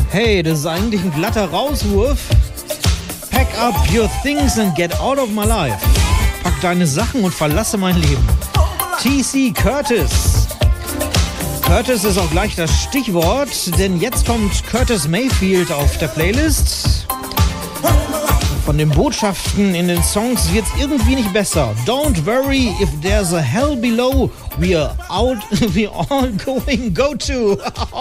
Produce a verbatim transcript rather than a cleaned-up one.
Hey, das ist eigentlich ein glatter Rauswurf. Pack up your things and get out of my life. Pack deine Sachen und verlasse mein Leben. T C Curtis. Curtis ist auch gleich das Stichwort, denn jetzt kommt Curtis Mayfield auf der Playlist. Von den Botschaften in den Songs wird's irgendwie nicht besser. Don't worry if there's a hell below, we're out, we're all going go to.